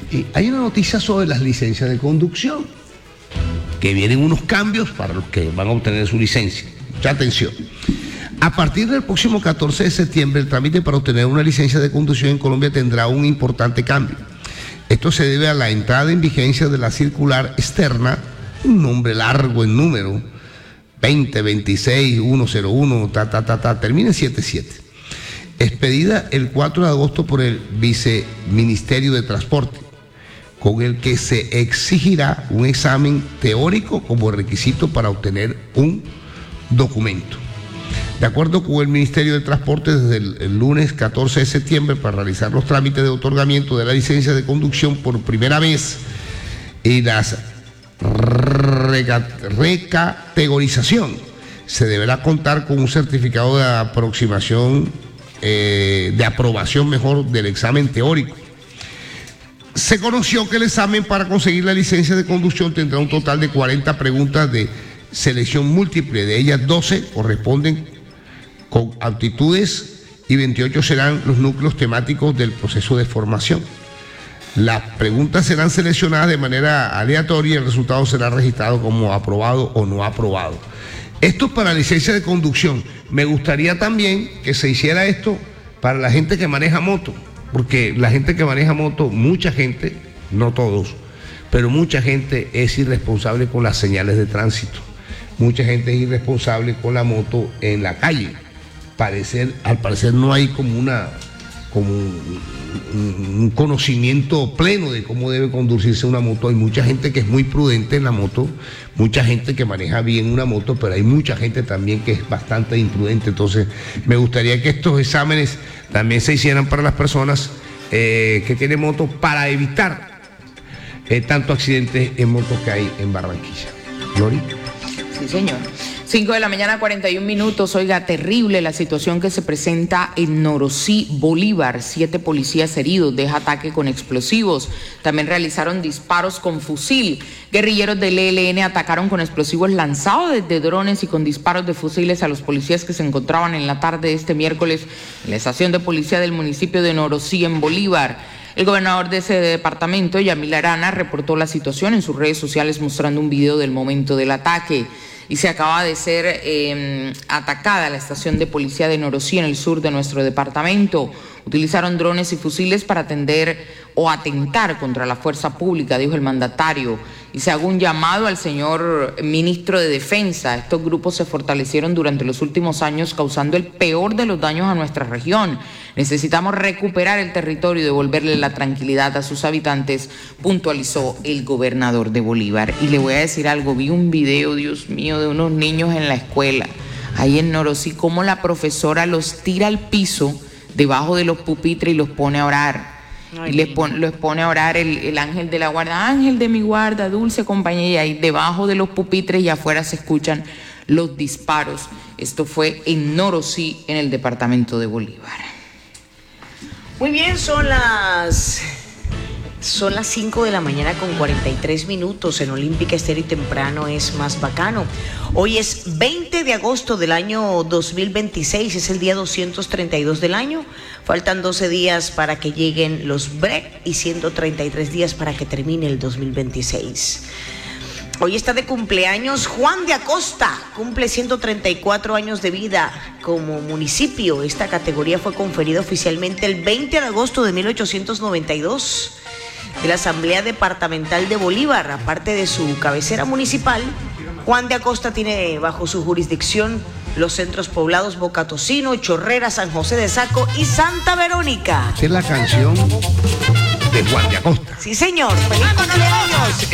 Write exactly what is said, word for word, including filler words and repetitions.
eh, hay una noticia sobre las licencias de conducción, que vienen unos cambios para los que van a obtener su licencia. Mucha atención. A partir del próximo catorce de septiembre, el trámite para obtener una licencia de conducción en Colombia tendrá un importante cambio. Esto se debe a la entrada en vigencia de la circular externa, un nombre largo en número, veinte veintiséis ciento uno, ta, ta, ta, ta, termina en setenta y siete. Expedida el cuatro de agosto por el Viceministerio de Transporte, con el que se exigirá un examen teórico como requisito para obtener un documento. De acuerdo con el Ministerio de Transporte, desde el, el lunes catorce de septiembre, para realizar los trámites de otorgamiento de la licencia de conducción por primera vez y la recategorización, se deberá contar con un certificado de aproximación, eh, de aprobación mejor del examen teórico. Se conoció que el examen para conseguir la licencia de conducción tendrá un total de cuarenta preguntas de selección múltiple, de ellas doce corresponden con aptitudes y veintiocho serán los núcleos temáticos del proceso de formación. Las preguntas serán seleccionadas de manera aleatoria y el resultado será registrado como aprobado o no aprobado. Esto es para licencia de conducción. Me gustaría también que se hiciera esto para la gente que maneja moto, porque la gente que maneja moto, mucha gente, no todos, pero mucha gente es irresponsable con las señales de tránsito. Mucha gente es irresponsable con la moto en la calle. Parecer, al parecer no hay como una como un, un conocimiento pleno de cómo debe conducirse una moto. Hay mucha gente que es muy prudente en la moto, mucha gente que maneja bien una moto, pero hay mucha gente también que es bastante imprudente. Entonces me gustaría que estos exámenes también se hicieran para las personas eh, que tienen moto, para evitar eh, tantos accidentes en motos que hay en Barranquilla. Glory. Sí, señor. cinco de la mañana, cuarenta y un minutos. Oiga, terrible la situación que se presenta en Norosí, Bolívar. Siete policías heridos, deja ataque con explosivos. También realizaron disparos con fusil. Guerrilleros del E L N atacaron con explosivos lanzados desde drones y con disparos de fusiles a los policías que se encontraban en la tarde de este miércoles en la estación de policía del municipio de Norosí, en Bolívar. El gobernador de ese departamento, Yamil Arana, reportó la situación en sus redes sociales mostrando un video del momento del ataque. Y se acaba de ser eh, atacada la estación de policía de Norosí, en el sur de nuestro departamento. Utilizaron drones y fusiles para atender o atentar contra la fuerza pública, dijo el mandatario. Y se haga un llamado al señor ministro de Defensa. Estos grupos se fortalecieron durante los últimos años, causando el peor de los daños a nuestra región. Necesitamos recuperar el territorio y devolverle la tranquilidad a sus habitantes, puntualizó el gobernador de Bolívar. Y le voy a decir algo, vi un video, Dios mío, de unos niños en la escuela, ahí en Norosí, cómo la profesora los tira al piso debajo de los pupitres y los pone a orar. Ay, y les pon, los pone a orar el, el ángel de la guarda, ángel de mi guarda, dulce compañía, y debajo de los pupitres y afuera se escuchan los disparos. Esto fue en Norosí, en el departamento de Bolívar. Muy bien, son las son las cinco de la mañana con cuarenta y tres minutos. En Olímpica Estéreo y temprano es más bacano. Hoy es veinte de agosto del año dos mil veintiséis, es el día doscientos treinta y dos del año. Faltan doce días para que lleguen los break y ciento treinta y tres días para que termine el dos mil veintiséis. Hoy está de cumpleaños Juan de Acosta, cumple ciento treinta y cuatro años de vida como municipio. Esta categoría fue conferida oficialmente el veinte de agosto de mil ochocientos noventa y dos de la Asamblea Departamental de Bolívar. Aparte de su cabecera municipal, Juan de Acosta tiene bajo su jurisdicción los centros poblados Boca Tocino, Chorrera, San José de Saco y Santa Verónica. Esa es la canción de Juan de Acosta. Sí, señor. ¡Feliz cumpleaños!